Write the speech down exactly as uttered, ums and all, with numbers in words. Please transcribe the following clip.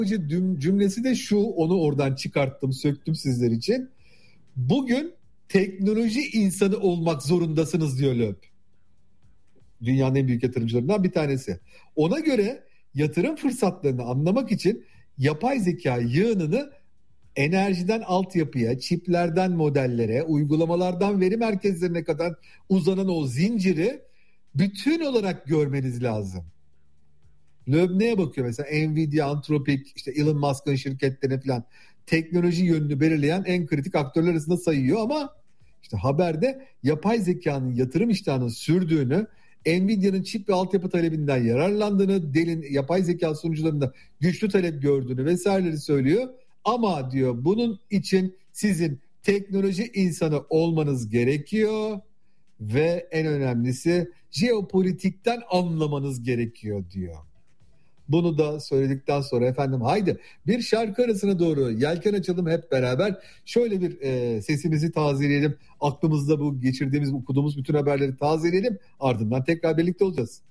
cümlesi de şu, onu oradan çıkarttım, söktüm sizler için. Bugün teknoloji insanı olmak zorundasınız diyor Loeb. Dünyanın en büyük yatırımcılarından bir tanesi. Ona göre yatırım fırsatlarını anlamak için yapay zeka yığınını enerjiden altyapıya, çiplerden modellere, uygulamalardan veri merkezlerine kadar uzanan o zinciri bütün olarak görmeniz lazım. Loeb neye bakıyor mesela? Nvidia, Anthropic, işte Elon Musk'ın şirketlerine falan teknoloji yönünü belirleyen en kritik aktörler arasında sayıyor ama işte haberde yapay zekanın yatırım iştahının sürdüğünü, Nvidia'nın çip ve altyapı talebinden yararlandığını, Dell'in yapay zeka sunucularında güçlü talep gördüğünü vesaireleri söylüyor. Ama diyor bunun için sizin teknoloji insanı olmanız gerekiyor ve en önemlisi jeopolitikten anlamanız gerekiyor diyor. Bunu da söyledikten sonra efendim haydi bir şarkı arasına doğru yelken açalım hep beraber. Şöyle bir e, sesimizi tazeleyelim. Aklımızda bu geçirdiğimiz, okuduğumuz bütün haberleri tazeleyelim. Ardından tekrar birlikte olacağız.